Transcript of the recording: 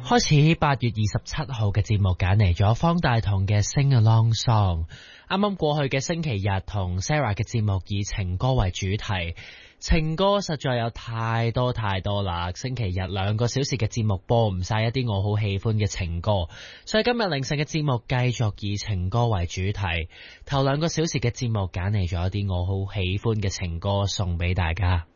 開始8月27號嘅節目，揀嚟咗方大同嘅 Sing Along Song。啱啱過去嘅星期日同 Sarah 嘅節目以情歌為主題，情歌實在有太多啦。星期日2個小時嘅節目播唔晒一啲我好喜歡嘅情歌，所以今日凌晨嘅節目繼續以情歌為主題。頭2個小時嘅節目揀嚟咗一啲我好喜歡嘅情歌送俾大家。